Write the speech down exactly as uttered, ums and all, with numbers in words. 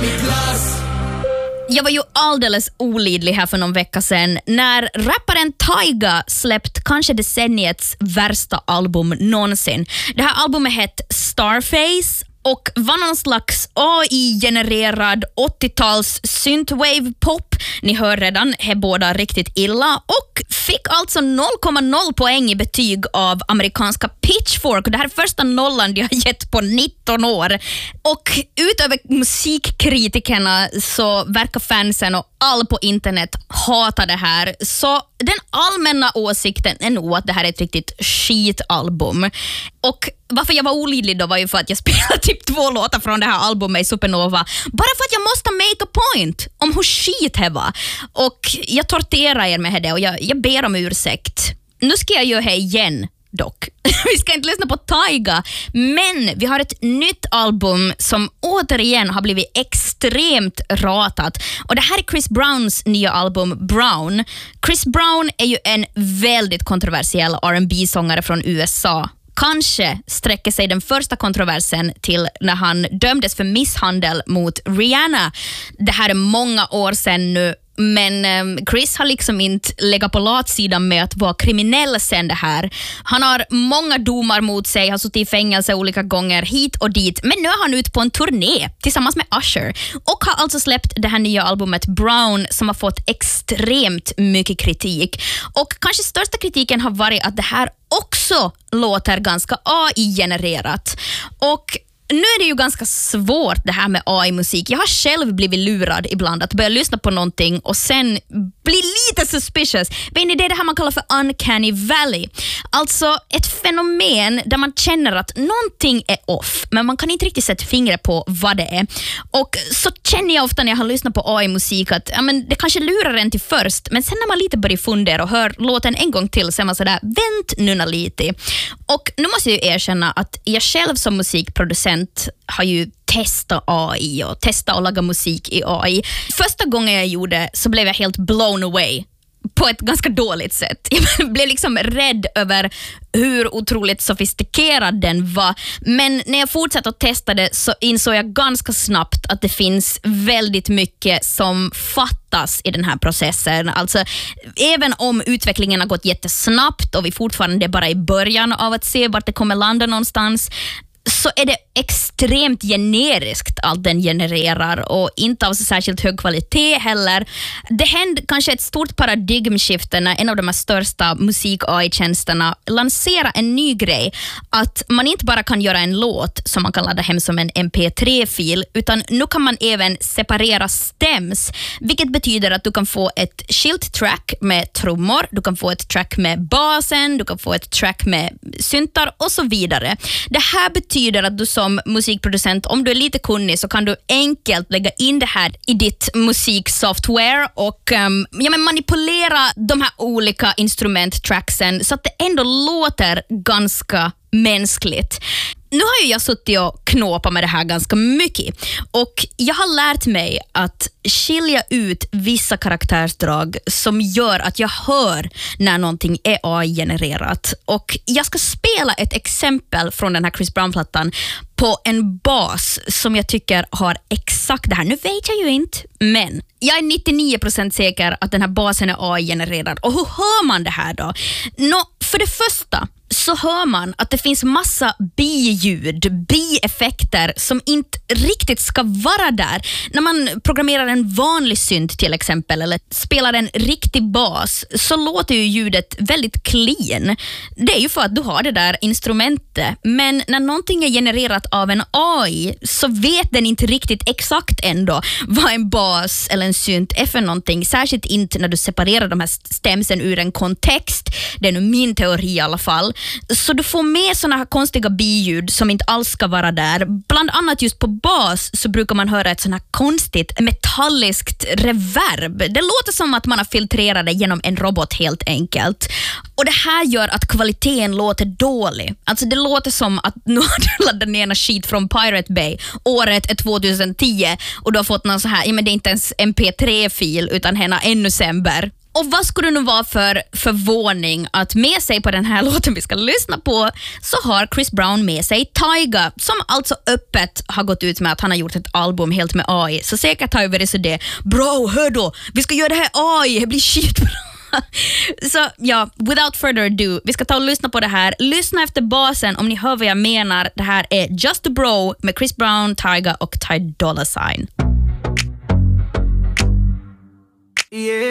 mitt lass. Jag var ju alldeles olidlig här för någon vecka sedan när rapparen Tyga släppt kanske decenniets värsta album någonsin. Det här albumet hette Starface och var någon slags A I-genererad åttio-tals synthwave pop. Ni hör redan, är båda riktigt illa och fick alltså noll komma noll poäng i betyg av amerikanska Pitchfork. Det här är första nollan de har gett på nitton år. Och utöver musikkritikerna så verkar fansen och all på internet hata det här. Så den allmänna åsikten är nog att det här är ett riktigt skitalbum. Och varför jag var olidlig då var ju för att jag spelade typ två låtar från det här albumet i Supernova. Bara för att jag måste make a point om hur skit det var. Och jag torterar er med det och jag, jag ber om ursäkt. Nu ska jag göra det igen dock. Vi ska inte lyssna på Tyga, men vi har ett nytt album som återigen har blivit extremt ratat. Och det här är Chris Browns nya album Brown. Chris Brown är ju en väldigt kontroversiell R and B-sångare från U S A. Kanske sträcker sig den första kontroversen till när han dömdes för misshandel mot Rihanna. Det här är många år sedan nu. Men um, Chris har liksom inte legat på latsidan med att vara kriminell sen det här. Han har många domar mot sig, har suttit i fängelse olika gånger hit och dit. Men nu är han ute på en turné tillsammans med Usher och har alltså släppt det här nya albumet Brown som har fått extremt mycket kritik. Och kanske största kritiken har varit att det här också låter ganska A I-genererat. Och nu är det ju ganska svårt det här med A I-musik. Jag har själv blivit lurad ibland att börja lyssna på någonting och sen bli lite suspicious. Vet ni, det är det här man kallar för uncanny valley. Alltså ett fenomen där man känner att någonting är off, men man kan inte riktigt sätta fingret på vad det är. Och så känner jag ofta när jag har lyssnat på A I-musik att ja, men det kanske lurar en till först, men sen när man lite börjar fundera och hör låten en gång till så är man sådär, vänt nu lite. Och nu måste jag ju erkänna att jag själv som musikproducent har ju testat A I och testat att laga musik i A I. Första gången jag gjorde så blev jag helt blown away på ett ganska dåligt sätt. Jag blev liksom rädd över hur otroligt sofistikerad den var. Men när jag fortsatte att testa det så insåg jag ganska snabbt att det finns väldigt mycket som fattas i den här processen. Alltså, även om utvecklingen har gått jättesnabbt och vi fortfarande är bara i början av att se vart det kommer landa någonstans, så är det extremt generiskt allt den genererar och inte av så särskilt hög kvalitet heller. Det hände kanske ett stort paradigmskifte när en av de här största musik-A I-tjänsterna lanserar en ny grej. Att man inte bara kan göra en låt som man kan ladda hem som en M P tre-fil, utan nu kan man även separera stems, vilket betyder att du kan få ett skilt track med trummor, du kan få ett track med basen, du kan få ett track med syntar och så vidare. Det här betyder att du som musikproducent, om du är lite kunnig, så kan du enkelt lägga in det här i ditt musiksoftware och um, ja, men manipulera de här olika instrumenttracksen så att det ändå låter ganska mänskligt. Nu har ju jag suttit och knåpat med det här ganska mycket och jag har lärt mig att skilja ut vissa karaktärsdrag som gör att jag hör när någonting är A I-genererat. Och jag ska spela ett exempel från den här Chris Brown-plattan på en bas som jag tycker har exakt det här. Nu vet jag ju inte, men jag är nittionio procent säker att den här basen är A I-genererad. Och hur hör man det här då? Nå, för det första så hör man att det finns massa biljud, bieffekter som inte riktigt ska vara där. När man programmerar en vanlig synt till exempel eller spelar en riktig bas så låter ju ljudet väldigt clean. Det är ju för att du har det där instrumentet. Men när någonting är genererat av en A I så vet den inte riktigt exakt ändå vad en bas eller en synt är för någonting. Särskilt inte när du separerar de här stämsen ur en kontext. Det är nu min teori i alla fall. Så du får med såna här konstiga biljud som inte alls ska vara där. Bland annat just på bas så brukar man höra ett sån här konstigt metalliskt reverb. Det låter som att man har filtrerat det genom en robot helt enkelt. Och det här gör att kvaliteten låter dålig. Alltså det låter som att nu har du laddat ner en skit från Pirate Bay. Året är tjugohundratio och du har fått någon så här, ja men det är inte ens M P tre-fil utan henne ännu sämre. Och vad skulle det nu vara för förvåning att med sig på den här låten vi ska lyssna på så har Chris Brown med sig Tyga, som alltså öppet har gått ut med att han har gjort ett album helt med A I. Så säkert har ju varit så det, bro, hör då, vi ska göra det här A I, det blir skitbra. Så ja, without further ado, vi ska ta och lyssna på det här. Lyssna efter basen om ni hör vad jag menar. Det här är Just a Bro med Chris Brown, Tyga och Ty Dolla Sign. Yeah.